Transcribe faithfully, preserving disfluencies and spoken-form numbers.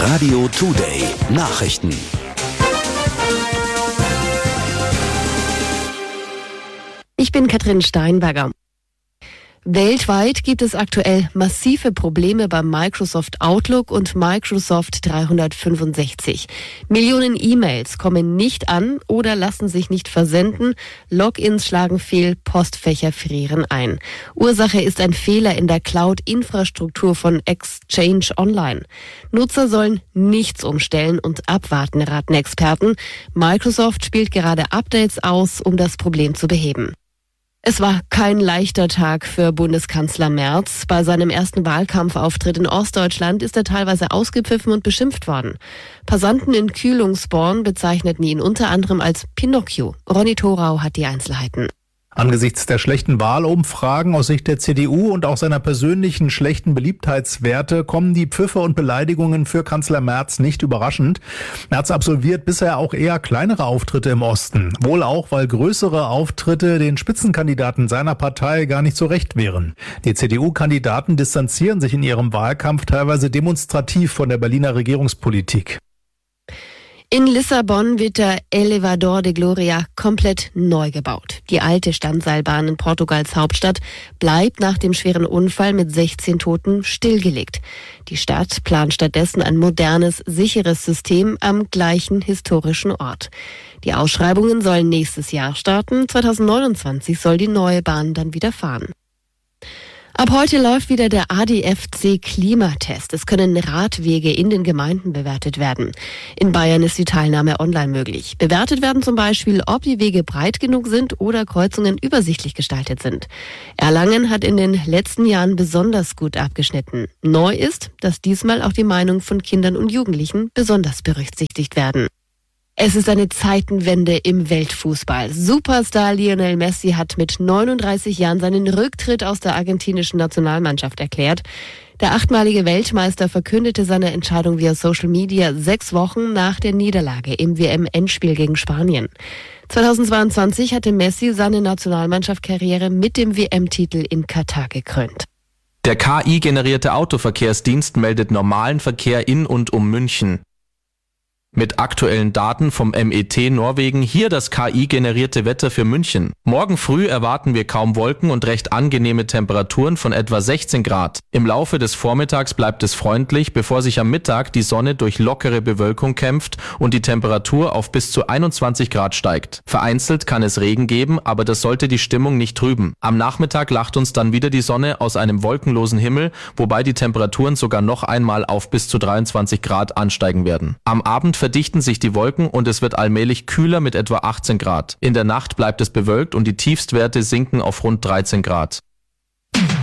Radio Today Nachrichten. Ich bin Katrin Steinberger. Weltweit gibt es aktuell massive Probleme beim Microsoft Outlook und Microsoft dreihundertfünfundsechzig. Millionen E-Mails kommen nicht an oder lassen sich nicht versenden, Logins schlagen fehl, Postfächer frieren ein. Ursache ist ein Fehler in der Cloud-Infrastruktur von Exchange Online. Nutzer sollen nichts umstellen und abwarten, raten Experten. Microsoft spielt gerade Updates aus, um das Problem zu beheben. Es war kein leichter Tag für Bundeskanzler Merz. Bei seinem ersten Wahlkampfauftritt in Ostdeutschland ist er teilweise ausgepfiffen und beschimpft worden. Passanten in Kühlungsborn bezeichneten ihn unter anderem als Pinocchio. Ronny Thorau hat die Einzelheiten. Angesichts der schlechten Wahlumfragen aus Sicht der C D U und auch seiner persönlichen schlechten Beliebtheitswerte kommen die Pfiffe und Beleidigungen für Kanzler Merz nicht überraschend. Merz absolviert bisher auch eher kleinere Auftritte im Osten. Wohl auch, weil größere Auftritte den Spitzenkandidaten seiner Partei gar nicht so recht wären. Die C D U-Kandidaten distanzieren sich in ihrem Wahlkampf teilweise demonstrativ von der Berliner Regierungspolitik. In Lissabon wird der Elevador de Gloria komplett neu gebaut. Die alte Standseilbahn in Portugals Hauptstadt bleibt nach dem schweren Unfall mit sechzehn Toten stillgelegt. Die Stadt plant stattdessen ein modernes, sicheres System am gleichen historischen Ort. Die Ausschreibungen sollen nächstes Jahr starten. zweitausendneunundzwanzig soll die neue Bahn dann wieder fahren. Ab heute läuft wieder der A D F C-Klimatest. Es können Radwege in den Gemeinden bewertet werden. In Bayern ist die Teilnahme online möglich. Bewertet werden zum Beispiel, ob die Wege breit genug sind oder Kreuzungen übersichtlich gestaltet sind. Erlangen hat in den letzten Jahren besonders gut abgeschnitten. Neu ist, dass diesmal auch die Meinung von Kindern und Jugendlichen besonders berücksichtigt werden. Es ist eine Zeitenwende im Weltfußball. Superstar Lionel Messi hat mit neununddreißig Jahren seinen Rücktritt aus der argentinischen Nationalmannschaft erklärt. Der achtmalige Weltmeister verkündete seine Entscheidung via Social Media sechs Wochen nach der Niederlage im W M-Endspiel gegen Spanien. zweitausendzweiundzwanzig hatte Messi seine Nationalmannschaftskarriere mit dem W M-Titel in Katar gekrönt. Der K I-generierte Autoverkehrsdienst meldet normalen Verkehr in und um München. Mit aktuellen Daten vom M E T Norwegen hier das K I-generierte Wetter für München. Morgen früh erwarten wir kaum Wolken und recht angenehme Temperaturen von etwa sechzehn Grad. Im Laufe des Vormittags bleibt es freundlich, bevor sich am Mittag die Sonne durch lockere Bewölkung kämpft und die Temperatur auf bis zu einundzwanzig Grad steigt. Vereinzelt kann es Regen geben, aber das sollte die Stimmung nicht trüben. Am Nachmittag lacht uns dann wieder die Sonne aus einem wolkenlosen Himmel, wobei die Temperaturen sogar noch einmal auf bis zu dreiundzwanzig Grad ansteigen werden. Am Abend verdichten sich die Wolken und es wird allmählich kühler mit etwa achtzehn Grad. In der Nacht bleibt es bewölkt und die Tiefstwerte sinken auf rund dreizehn Grad.